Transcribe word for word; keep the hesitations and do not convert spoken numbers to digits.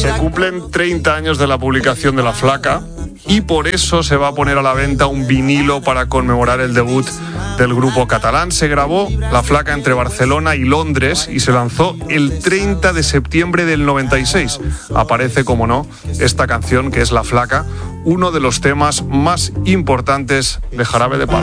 Se cumplen treinta años de la publicación de La Flaca y por eso se va a poner a la venta un vinilo para conmemorar el debut del grupo catalán. Se grabó La Flaca entre Barcelona y Londres y se lanzó el treinta de septiembre del noventa y seis. Aparece, como no, esta canción que es La Flaca, uno de los temas más importantes de Jarabe de Palo.